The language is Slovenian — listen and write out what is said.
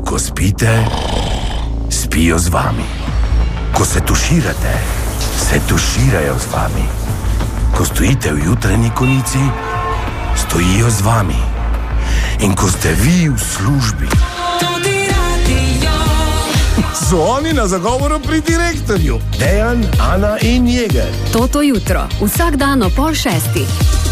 Ko spite, spijo z vami. Ko se tuširate, se tuširajo z vami. Ko stojite v jutranji konici, stojijo z vami. In ko ste vi v službi, so oni na zagovoru pri direktorju. Dejan, Ana in Jeger. Toto jutro, vsak dan ob 5:30.